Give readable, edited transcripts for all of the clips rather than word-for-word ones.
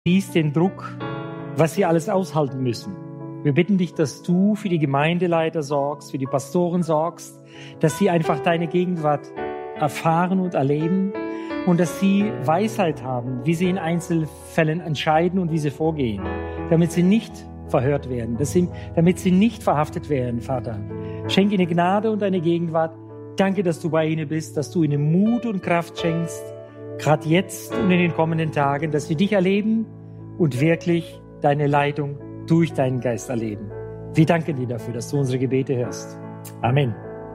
siehst den Druck, was sie alles aushalten müssen. Wir bitten dich, dass du für die Gemeindeleiter sorgst, für die Pastoren sorgst, dass sie einfach deine Gegenwart erfahren und erleben und dass sie Weisheit haben, wie sie in Einzelfällen entscheiden und wie sie vorgehen, damit sie nicht verhört werden, damit sie nicht verhaftet werden, Vater. Schenk ihnen Gnade und deine Gegenwart. Danke, dass du bei ihnen bist, dass du ihnen Mut und Kraft schenkst, gerade jetzt und in den kommenden Tagen, dass sie dich erleben und wirklich deine Leitung durch deinen Geist erleben. Wir danken dir dafür, dass du unsere Gebete hörst. Amen.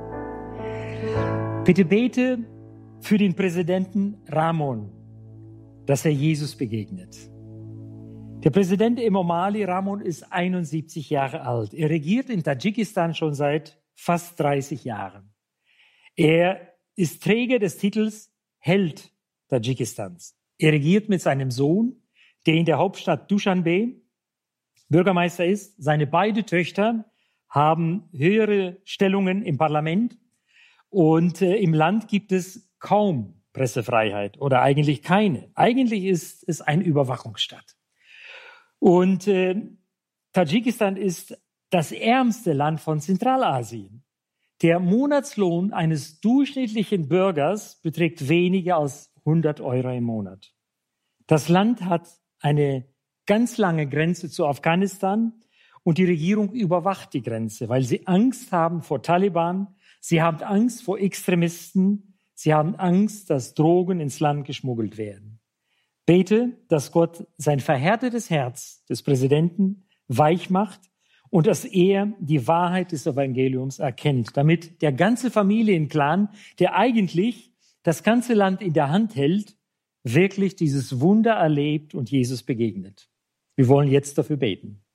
Bitte bete für den Präsidenten Ramon, dass er Jesus begegnet. Der Präsident Emomali Rahmon ist 71 Jahre alt. Er regiert in Tadschikistan schon seit fast 30 Jahren. Er ist Träger des Titels Held Tadschikistans. Er regiert mit seinem Sohn, der in der Hauptstadt Duschanbe Bürgermeister ist. Seine beiden Töchter haben höhere Stellungen im Parlament und im Land gibt es kaum Pressefreiheit oder eigentlich keine. Eigentlich ist es ein Überwachungsstaat. Und Tadschikistan ist das ärmste Land von Zentralasien. Der Monatslohn eines durchschnittlichen Bürgers beträgt weniger als 100 Euro im Monat. Das Land hat eine ganz lange Grenze zu Afghanistan und die Regierung überwacht die Grenze, weil sie Angst haben vor Taliban, sie haben Angst vor Extremisten, sie haben Angst, dass Drogen ins Land geschmuggelt werden. Bete, dass Gott sein verhärtetes Herz des Präsidenten weich macht und dass er die Wahrheit des Evangeliums erkennt, damit der ganze Familienclan, der eigentlich das ganze Land in der Hand hält, wirklich dieses Wunder erlebt und Jesus begegnet. Wir wollen jetzt dafür beten.